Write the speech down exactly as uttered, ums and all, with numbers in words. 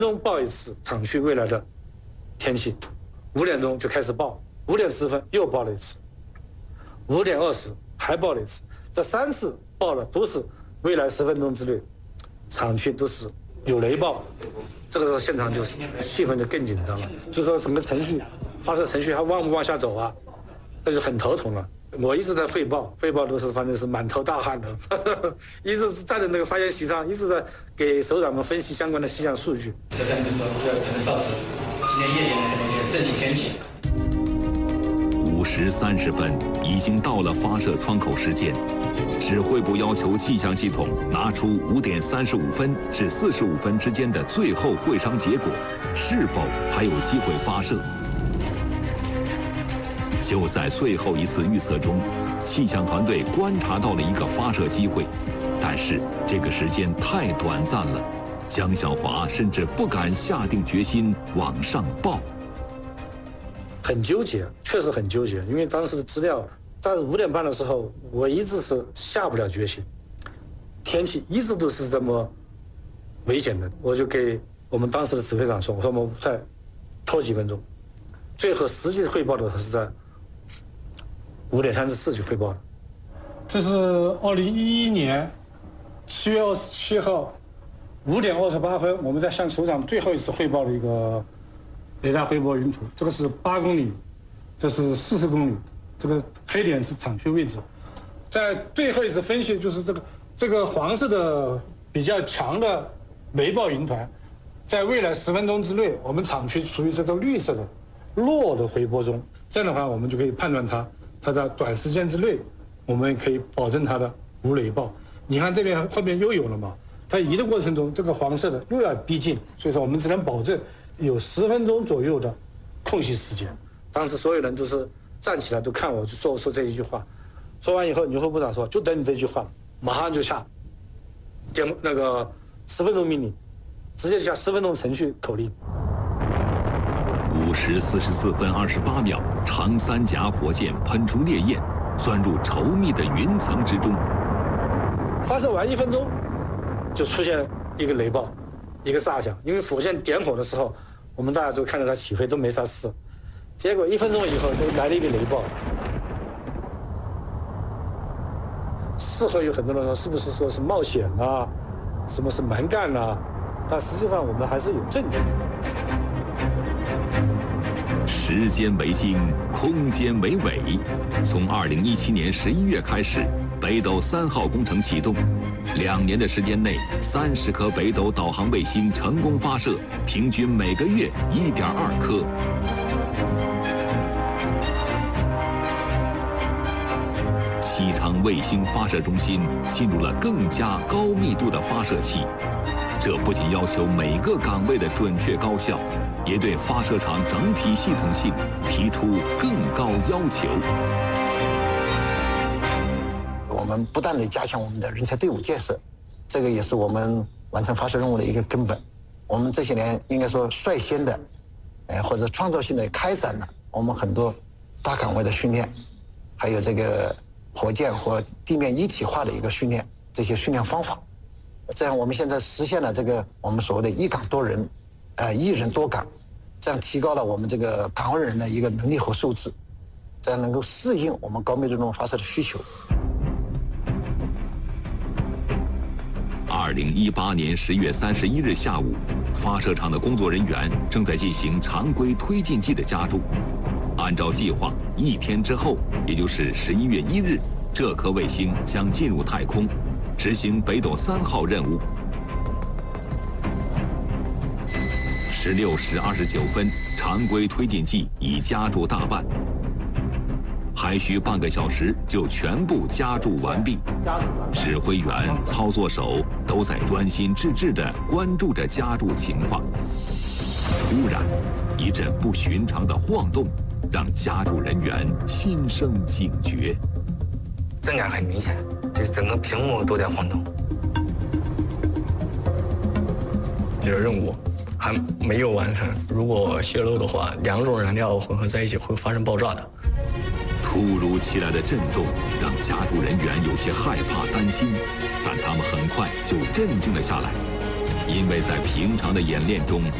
钟报一次厂区未来的天气，五点钟就开始报，五点十分又报了一次，五点二十还报了一次，这三次报的都是未来十分钟之内，厂区都是有雷暴，这个时候现场就是气氛就更紧张了，就说整个程序发射程序还往不往下走啊，那就很头疼了。我一直在汇报，汇报都是反正是满头大汗的，呵呵，一直是站在那个发言席上，一直在给首长们分析相关的气象数据。 这可能说可能造成今天夜间的那个阵雨天气。 五时三十分，已经到了发射窗口时间。指挥部要求气象系统拿出五点三十五分至四十五分之间的最后会商结果，是否还有机会发射？就在最后一次预测中，气象团队观察到了一个发射机会，但是这个时间太短暂了，江小华甚至不敢下定决心往上报。 很纠结，确实很纠结，因为当时的资料，在五点半的时候，我一直是下不了决心，天气一直都是这么危险的，我就给我们当时的指挥长说，我说我们再拖几分钟，最后实际汇报的是在五点三十四去汇报的。 这是二零一一年七月二十七号五点二十八分，我们在向首长最后一次汇报的一个雷达回波云图。这个是八公里，这是四十公里，这个黑点是厂区位置。在最后一次分析，就是这个这个黄色的比较强的雷暴云团，在未来十分钟之内，我们厂区处于这个绿色的弱的回波中。这样的话，我们就可以判断它。它在短时间之内，我们可以保证它的无雷暴。你看这边后面又有了嘛？它移的过程中，这个黄色的又要逼近，所以说我们只能保证有十分钟左右的空隙时间。 当时所有人都是站起来，都看我，就说说这一句话。说完以后，牛副部长说：“就等你这句话，马上就下电那个十分钟命令，直接下十分钟程序口令。” 五时四十四分二十八秒，长三甲火箭喷出烈焰，钻入稠密的云层之中。 发射完一分钟，就出现一个雷暴，一个炸响。因为火箭点火的时候，我们大家都看到它起飞都没啥事，结果一分钟以后就来了一个雷暴。事后有很多人说，是不是说是冒险啊，什么是蛮干啊？但实际上我们还是有证据。 时间为经，空间为纬。从二零一七年十一月开始，北斗三号工程启动，两年的时间内，三十颗北斗导航卫星成功发射，平均每个月一点二颗。西昌卫星发射中心进入了更加高密度的发射期，这不仅要求每个岗位的准确高效，也对发射场整体系统性提出更高要求。 我们不断地加强我们的人才队伍建设，这个也是我们完成发射任务的一个根本。我们这些年应该说率先的，呃或者创造性的开展了我们很多大岗位的训练，还有这个火箭和地面一体化的一个训练，这些训练方法。这样我们现在实现了这个我们所谓的一岗多人。呃，一人多岗，这样提高了我们这个岗位人的一个能力和素质，这样能够适应我们高密度任务发射的需求。 二零一八年十月三十一日下午，发射场的工作人员正在进行常规推进剂的加注。按照计划，一天之后，也就是十一月一日，这颗卫星将进入太空，执行北斗三号任务。十六时二十九分，常规推进剂已加注大半，还需半个小时就全部加注完毕。指挥员、操作手都在专心致志地关注着加注情况。突然，一阵不寻常的晃动，让加注人员心生警觉。 震感很明显，就是整个屏幕都在晃动。 这个任务还没有完成，如果泄漏的话，两种燃料混合在一起会发生爆炸的。 突如其来的震动让加注人员有些害怕担心，但他们很快就镇静了下来， 因为在平常的演练中